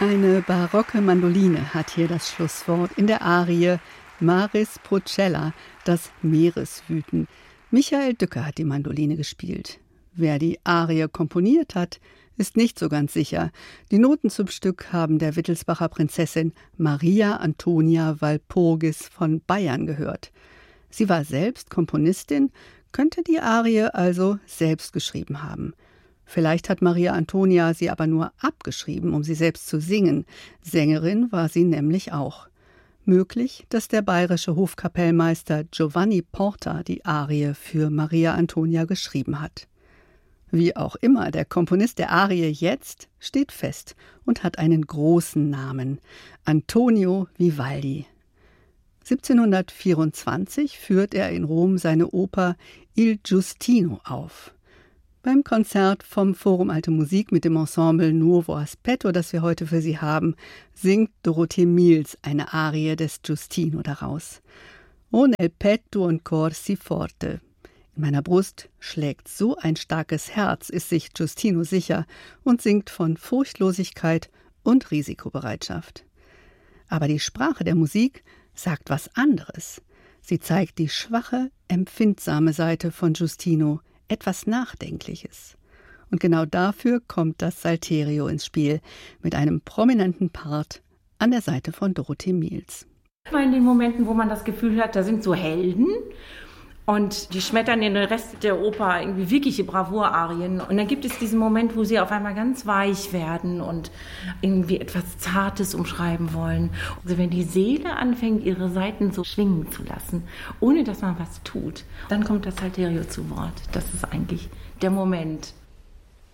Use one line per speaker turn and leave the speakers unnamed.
Eine barocke Mandoline hat hier das Schlusswort in der Arie Maris Procella, das Meereswüten. Michael Dücke hat die Mandoline gespielt. Wer die Arie komponiert hat, ist nicht so ganz sicher. Die Noten zum Stück haben der Wittelsbacher Prinzessin Maria Antonia Walpurgis von Bayern gehört. Sie war selbst Komponistin, könnte die Arie also selbst geschrieben haben. Vielleicht hat Maria Antonia sie aber nur abgeschrieben, um sie selbst zu singen. Sängerin war sie nämlich auch. Möglich, dass der bayerische Hofkapellmeister Giovanni Porta die Arie für Maria Antonia geschrieben hat. Wie auch immer, der Komponist der Arie jetzt steht fest und hat einen großen Namen: Antonio Vivaldi. 1724 führt er in Rom seine Oper Il Giustino auf. Beim Konzert vom Forum Alte Musik mit dem Ensemble Nuovo Aspetto, das wir heute für Sie haben, singt Dorothee Miels eine Arie des Giustino daraus. O nel petto un cor si forte. In meiner Brust schlägt so ein starkes Herz, ist sich Giustino sicher und singt von Furchtlosigkeit und Risikobereitschaft. Aber die Sprache der Musik sagt was anderes. Sie zeigt die schwache, empfindsame Seite von Giustino, etwas Nachdenkliches. Und genau dafür kommt das Salterio ins Spiel, mit einem prominenten Part an der Seite von Dorothee Miels.
In den Momenten, wo man das Gefühl hat, da sind so Helden und die schmettern den Rest der Oper irgendwie wirkliche Bravour-Arien. Und dann gibt es diesen Moment, wo sie auf einmal ganz weich werden und irgendwie etwas Zartes umschreiben wollen. Also wenn die Seele anfängt, ihre Saiten so schwingen zu lassen, ohne dass man was tut, dann kommt das Salterio zu Wort. Das ist eigentlich der Moment.